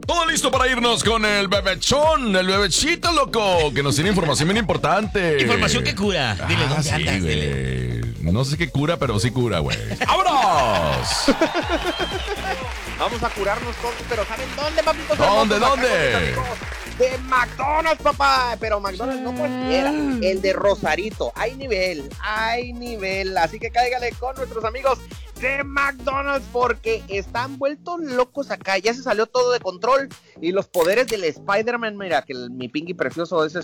Todo listo para irnos con el bebechón, el bebechito, loco, que nos tiene información bien importante. Información que cura. Dile, ¿dónde sí, andas? Dile. No sé qué cura, pero sí cura, güey. ¡Vámonos! Vamos a curarnos todos, pero ¿saben dónde, papitos? ¿Dónde? De McDonald's, papá. Pero McDonald's no cualquiera. El de Rosarito. Hay nivel. Así que cáigale con nuestros amigos de McDonald's porque están vueltos locos acá. Ya se salió todo de control. Y los poderes del Spider-Man, mira, que mi Pinky precioso es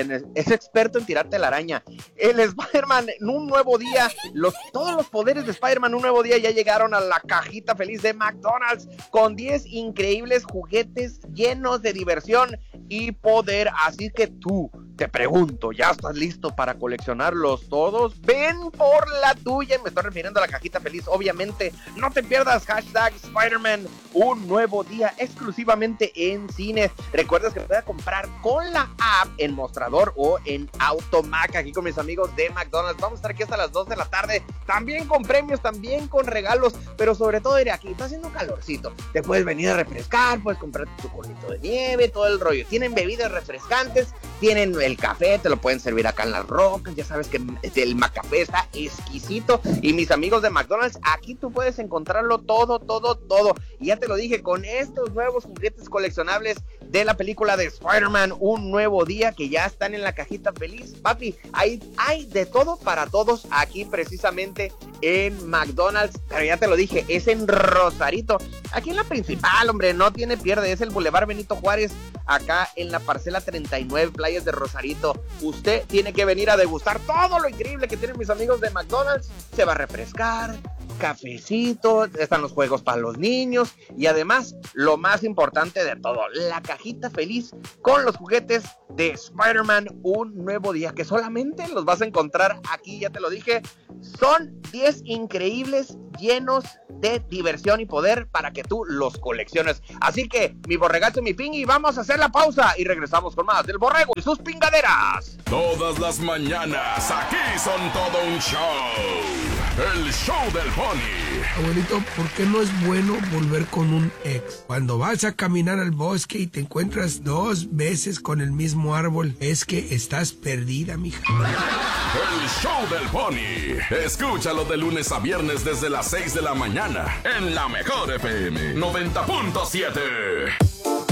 experto en tirarte la araña. El Spider-Man en un nuevo día. Todos los poderes de Spider-Man en un nuevo día ya llegaron a la cajita feliz de McDonald's con 10 increíbles juguetes llenos de diversión y poder. Así que tú, te pregunto, ¿ya estás listo para coleccionarlos todos? Ven por la tuya. Me estoy refiriendo a la cajita feliz, obviamente. No te pierdas hashtag Spider-Man, un nuevo día exclusivamente en cines. Recuerda que puedes comprar con la app en Mostrador o en Automac, aquí con mis amigos de McDonald's. Vamos a estar aquí hasta las 2 de la tarde, también con premios, también con regalos, pero sobre todo, aquí está haciendo calorcito. Te puedes venir a refrescar, puedes comprarte tu conito de nieve, todo el rollo. Tienen bebidas refrescantes, tienen el café, te lo pueden servir acá en Las Rocas. Ya sabes que el McCafé está exquisito. Y mis amigos de McDonald's, aquí tú puedes encontrarlo todo. Y ya te lo dije, con estos nuevos juguetes coleccionables de la película de Spider-Man, un nuevo día, que ya están en la cajita feliz. Papi, hay de todo para todos aquí precisamente en McDonald's. Pero ya te lo dije, es en Rosarito, aquí en la principal, hombre, no tiene pierde. Es el Boulevard Benito Juárez, acá en la parcela 39, Playas de Rosarito. Usted tiene que venir a degustar todo lo increíble que tienen mis amigos de McDonald's. Se va a refrescar, cafecito, están los juegos para los niños y además, lo más importante de todo, la cajita feliz con los juguetes de Spider-Man, un nuevo día, que solamente los vas a encontrar aquí, ya te lo dije. Son 10 increíbles, llenos de diversión y poder para que tú los colecciones. Así que, mi borregazo y mi pingui, vamos a hacer la pausa y regresamos con más del borrego y sus pingaderas. Todas las mañanas, aquí son todo un show. El show del Pony. Abuelito, ¿por qué no es bueno volver con un ex? Cuando vas a caminar al bosque y te encuentras 2 veces con el mismo árbol, es que estás perdida, mija. El show del Pony. Escúchalo de lunes a viernes desde las 6 de la mañana en la mejor FM 90.7.